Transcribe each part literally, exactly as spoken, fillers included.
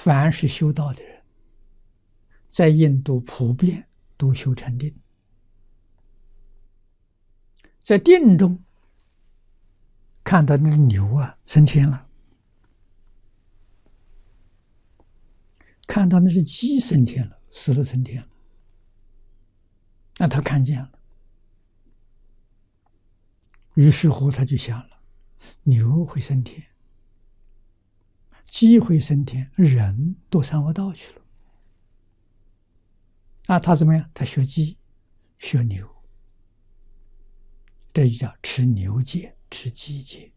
凡是修道的人，在印度普遍都修禅定，在定中看到那个牛啊升天了，看到那只鸡升天了，死了升天了，那他看见了，于是乎他就想了，牛会升天，鸡会升天，人都上我道去了。啊，他怎么样？他学鸡，学牛，这就叫持牛戒，持鸡戒。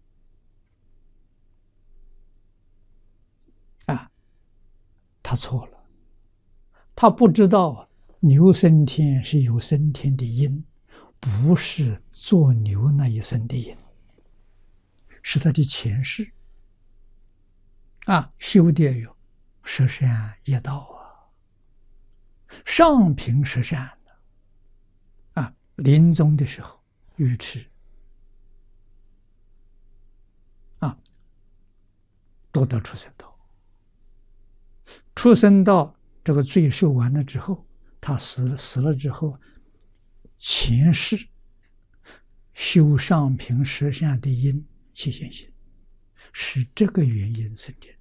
啊，他错了，他不知道牛升天是有升天的因，不是做牛那一生的因，是他的前世。啊，修的有十善业道啊，上品十善的啊，临终的时候愚痴啊，夺得出生道。出生道这个罪受完了之后，他死了，死了之后，前世修上品十善的因起现行，是这个原因升天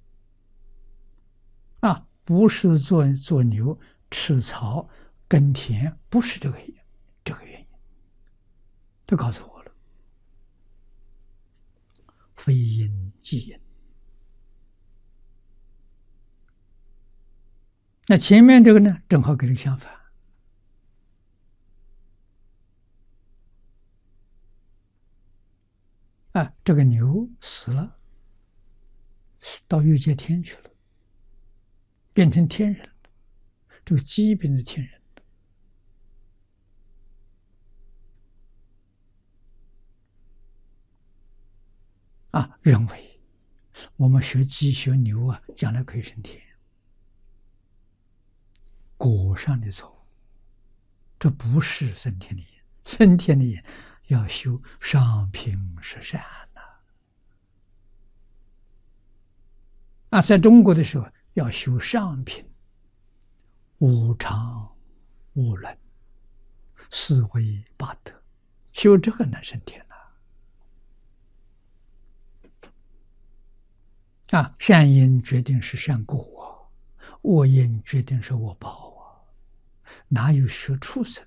的啊，不是做做牛吃草耕田，不是这个这个原因。他告诉我了，非因即因。那前面这个呢，正好跟这个相反。啊，这个牛死了，到欲界天去了，变成天人了。这个鸡变成天人了。啊，认为我们学鸡学牛啊，将来可以升天。果上的错误，这不是升天的因，升天的因要修上品十善呐。啊，在中国的时候要修上品无常无能四维八德，修这个能升天呐。啊，善因决定是善果，恶因决定是恶报啊！哪有学畜生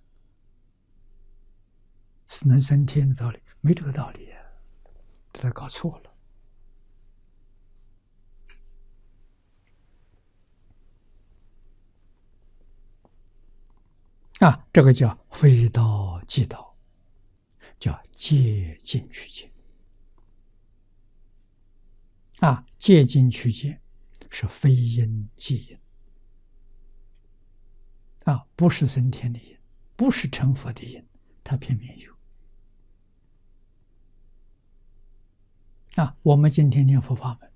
是能升天的道理？没这个道理啊！他搞错了。啊，这个叫非道即道，叫戒禁取戒。啊，戒禁取戒是非因即因。啊，不是升天的因，不是成佛的因，他偏偏有。啊，我们今天念佛法门，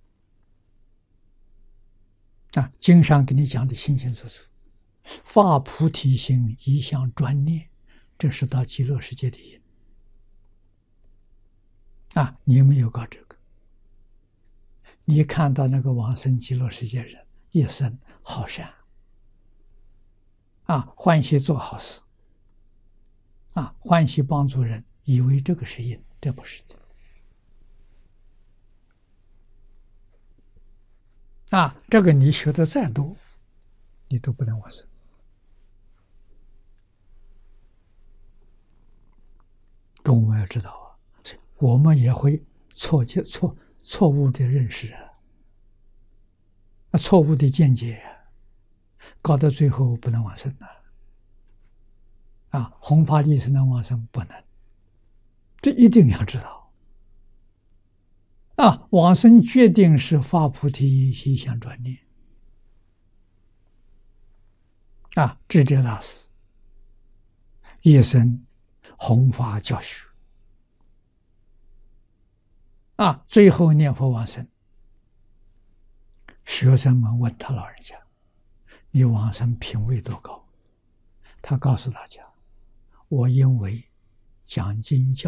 啊，经上给你讲的清清楚楚，发菩提心，一向专念，这是到极乐世界的因。啊，你有没有搞这个？你看到那个往生极乐世界人，一生好善。啊，欢喜做好事，啊，欢喜帮助人，以为这个是因，这不是的。啊，这个你学的再多，你都不能往生。跟我们要知道啊，我们也会错解错错误的认识啊，啊，错误的见解啊。搞到最后不能往生了，啊，弘法利生能往生不能，这一定要知道。啊，往生决定是发菩提心，一向专念。啊，智者大师一生弘法教学，啊，最后念佛往生，学生们问他老人家，你往生品位多高？他告诉大家，我因为讲经教